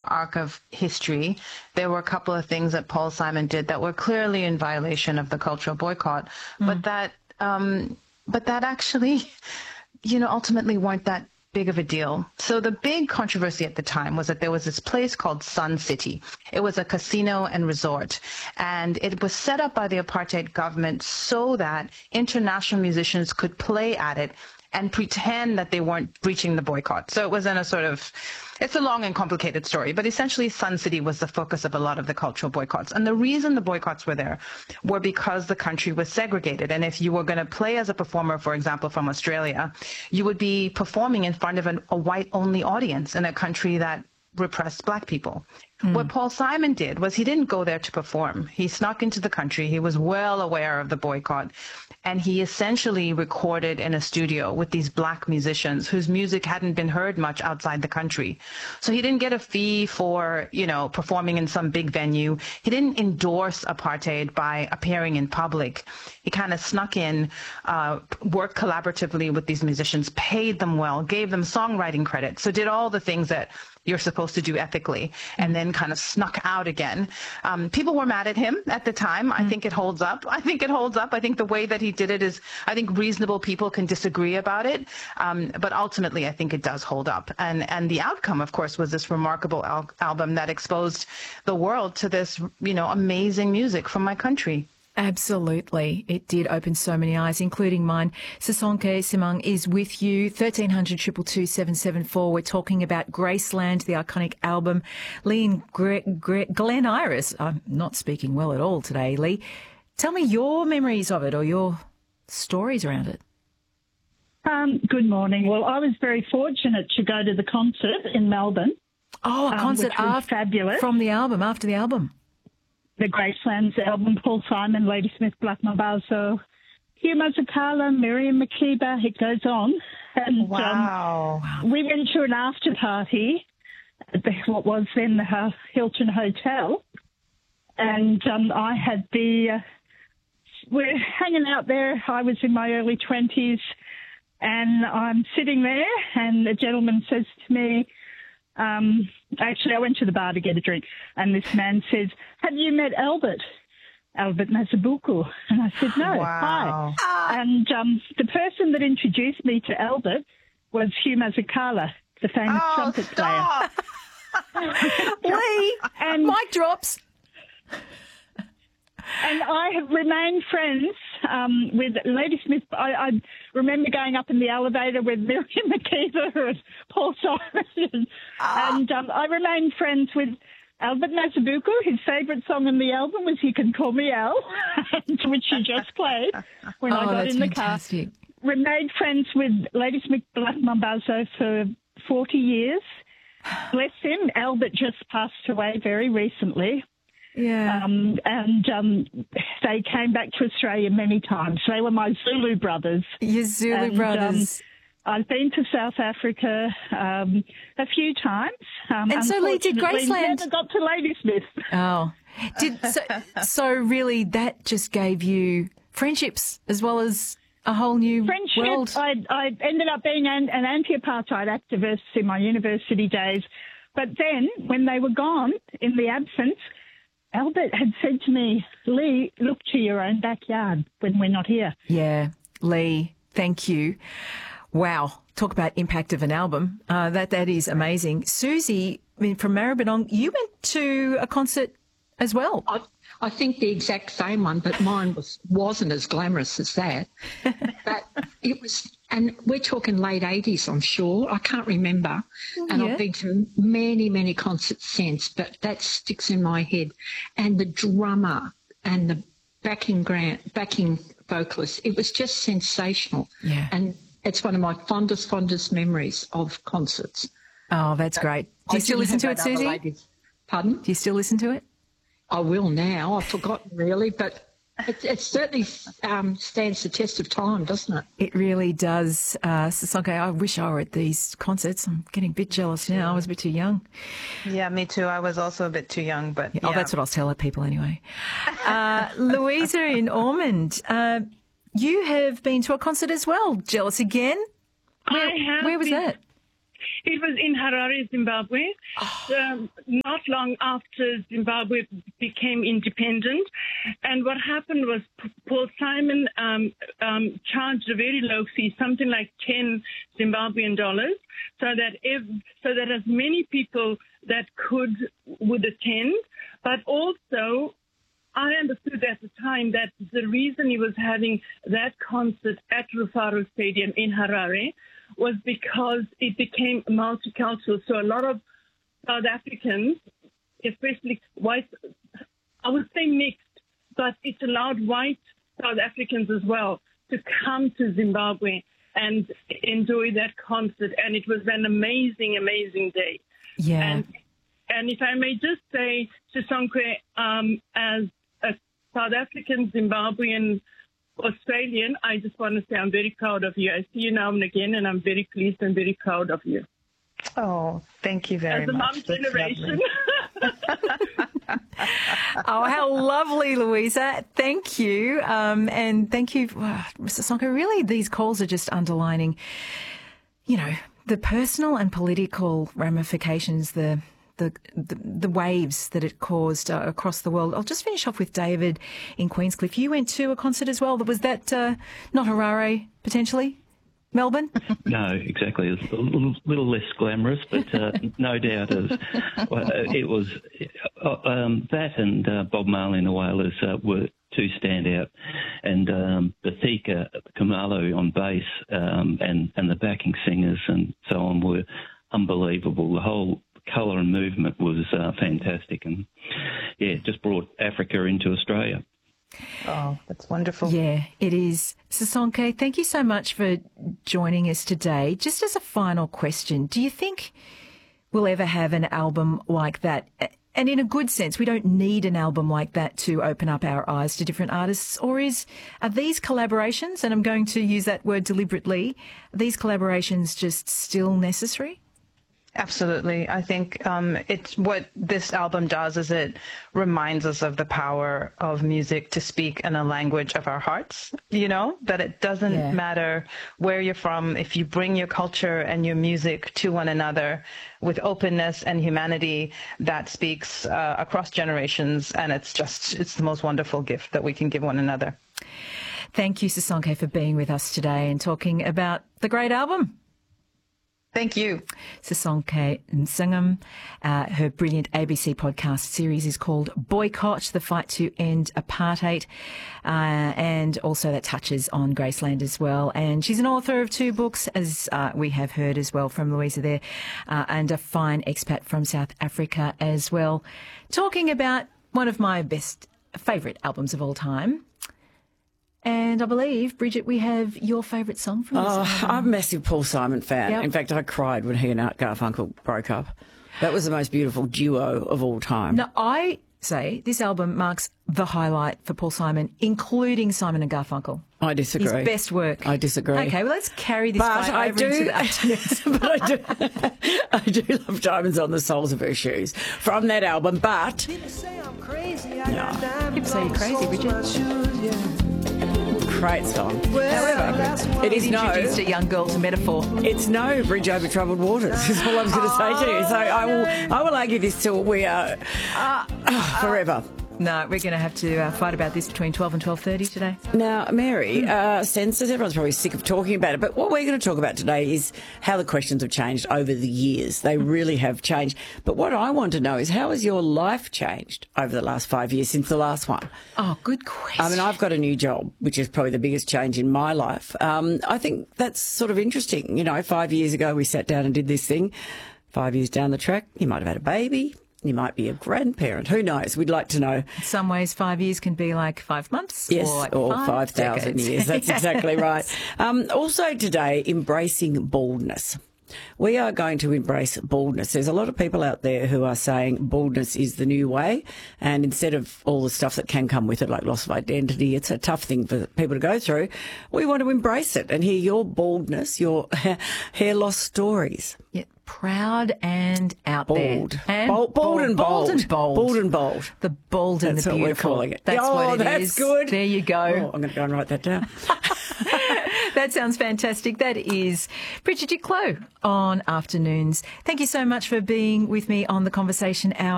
arc of history, there were a couple of things that Paul Simon did that were clearly in violation of the cultural boycott, but that actually, ultimately weren't that big of a deal. So the big controversy at the time was that there was this place called Sun City. It was a casino and resort, and it was set up by the apartheid government so that international musicians could play at it and pretend that they weren't breaching the boycott. So it was in a sort of, it's a long and complicated story, but essentially Sun City was the focus of a lot of the cultural boycotts. And the reason the boycotts were there were because the country was segregated. And if you were going to play as a performer, for example, from Australia, you would be performing in front of a white-only audience in a country that repressed black people. What Paul Simon did was he didn't go there to perform. He snuck into the country. He was well aware of the boycott. And he essentially recorded in a studio with these black musicians whose music hadn't been heard much outside the country. So he didn't get a fee for, performing in some big venue. He didn't endorse apartheid by appearing in public. He kind of snuck in, worked collaboratively with these musicians, paid them well, gave them songwriting credit. So did all the things that you're supposed to do ethically, and then kind of snuck out again. People were mad at him at the time. I think it holds up. I think the way that he did it is, I think reasonable people can disagree about it. But ultimately, I think it does hold up. And the outcome, of course, was this remarkable album that exposed the world to this, amazing music from my country. Absolutely. It did open so many eyes, including mine. Sisonke Simang is with you. 1300 222 774. We're talking about Graceland, the iconic album. Lee and Glen Iris. I'm not speaking well at all today, Lee. Tell me your memories of it or your stories around it. Good morning. Well, I was very fortunate to go to the concert in Melbourne. Oh, a concert fabulous. From the album, after the album. The Gracelands album, Paul Simon, Ladysmith, Black Mambazo, Hugh Masekela, Miriam Makeba, it goes on. And wow. We went to an after party at what was then the Hilton Hotel. And I had we're hanging out there. I was in my early 20s, and I'm sitting there, and a gentleman says to me, actually, I went to the bar to get a drink, and this man says, "Have you met Albert Masabuku?" And I said, "No." Wow. Hi. And the person that introduced me to Albert was Hugh Masekela, the famous trumpet player. Lee, and mic drops. And I have remained friends with Ladysmith. I remember going up in the elevator with Miriam Makeba and Paul Simon. And I remained friends with Albert Masabuku. His favourite song on the album was "You Can Call Me Al," which he just played when I got in the fantastic. car. Remained friends with Ladysmith Black Mambazo for 40 years. Bless him. Albert just passed away very recently. Yeah. They came back to Australia many times. They were my Zulu brothers. Your Zulu brothers. I've been to South Africa a few times. And so, Lee, did Graceland... never got to Ladysmith. Oh. So really that just gave you friendships as well as a whole new world? I ended up being an anti-apartheid activist in my university days. But then, when they were gone, in the absence, Albert had said to me, "Lee, look to your own backyard when we're not here." Yeah, Lee, thank you. Wow, talk about impact of an album. That is amazing. Susie, from Maribyrnong, you went to a concert as well. I think the exact same one, but mine wasn't as glamorous as that. But it was, and we're talking late 80s, I'm sure. I can't remember. And I've been to many, many concerts since, but that sticks in my head. And the drummer and the backing vocalist, it was just sensational. Yeah. And it's one of my fondest memories of concerts. Oh, that's great. Do you still listen to it, Susie? Pardon? Do you still listen to it? I will now. I've forgotten really, but it certainly stands the test of time, doesn't it? It really does. Sisonke, I wish I were at these concerts. I'm getting a bit jealous now. I was a bit too young. Yeah, me too. I was also a bit too young, but Oh, that's what I'll tell people anyway. Louisa in Ormond, you have been to a concert as well. Jealous again? I have. Where was that? It was in Harare, Zimbabwe, not long after Zimbabwe became independent. And what happened was Paul Simon charged a very low fee, something like 10 Zimbabwean dollars, so that as many people that would attend. But also, I understood at the time that the reason he was having that concert at Rufaro Stadium in Harare was because it became multicultural. So a lot of South Africans, especially white, I would say mixed, but it allowed white South Africans as well to come to Zimbabwe and enjoy that concert. And it was an amazing, amazing day. Yeah. And if I may just say, Sisonke, as a South African, Zimbabwean, Australian, I just want to say I'm very proud of you. I see you now and again, and I'm very pleased and very proud of you. Oh, thank you very much. As a mum generation. Oh, how lovely, Louisa. Thank you. And thank you, Mr. Sonko. Really, these calls are just underlining, the personal and political ramifications, the waves that it caused across the world. I'll just finish off with David in Queenscliff. You went to a concert as well. Was that not Harare, potentially? Melbourne? No, exactly. It was a little less glamorous, but no doubt it was that and Bob Marley and the Wailers were two standout, and Bathika Kumalo on bass and the backing singers and so on were unbelievable. The whole colour and movement was fantastic, and it just brought Africa into Australia. Oh, that's wonderful. Yeah, it is. Sisonke, thank you so much for joining us today. Just as a final question, do you think we'll ever have an album like that? And in a good sense, we don't need an album like that to open up our eyes to different artists, or are these collaborations, and I'm going to use that word deliberately, are these collaborations just still necessary? Absolutely. I think it's what this album does is it reminds us of the power of music to speak in a language of our hearts, that it doesn't matter where you're from. If you bring your culture and your music to one another with openness and humanity, that speaks across generations. And it's the most wonderful gift that we can give one another. Thank you, Sisonke, for being with us today and talking about the great album. Thank you. Sisonke Nsingam. Her brilliant ABC podcast series is called Boycott, The Fight to End Apartheid. And also that touches on Graceland as well. And she's an author of 2 books, as we have heard as well from Louisa there, and a fine expat from South Africa as well. Talking about one of my favourite albums of all time. And I believe, Bridget, we have your favourite song from this album. I'm a massive Paul Simon fan. Yep. In fact, I cried when he and Art Garfunkel broke up. That was the most beautiful duo of all time. Now, I say this album marks the highlight for Paul Simon, including Simon and Garfunkel. I disagree. His best work. I disagree. Okay, well, let's carry this fight over into the afternoon. But I do love Diamonds on the Soles of Her Shoes from that album, but... People say you're crazy, Bridget. Great song. However, it is introduced a young girl to metaphor. It's no bridge over troubled waters, is all I'm going to say to you. So I will argue this till we are forever. No, we're going to have to fight about this between 12 and 12:30 today. Now, Mary, census, everyone's probably sick of talking about it, but what we're going to talk about today is how the questions have changed over the years. They really have changed. But what I want to know is, how has your life changed over the last 5 years since the last one? Oh, good question. I mean, I've got a new job, which is probably the biggest change in my life. I think that's sort of interesting. 5 years ago, we sat down and did this thing. 5 years down the track, you might have had a baby. You might be a grandparent. Who knows? We'd like to know. In some ways, 5 years can be like 5 months. Yes, or 5,000 years. That's exactly right. Also today, embracing baldness. We are going to embrace baldness. There's a lot of people out there who are saying baldness is the new way, and instead of all the stuff that can come with it, like loss of identity, it's a tough thing for people to go through. We want to embrace it and hear your baldness, your hair loss stories. Yeah. proud and out Bold. there. And Bold and bold. Bold and bold. Bold and bold. The bold and That's the what beautiful. we're calling it. That's what it that's is. good. There you go. Oh, I'm going to go and write that down. That sounds fantastic. That is Bridget Duclos on Afternoons. Thank you so much for being with me on the Conversation Hour.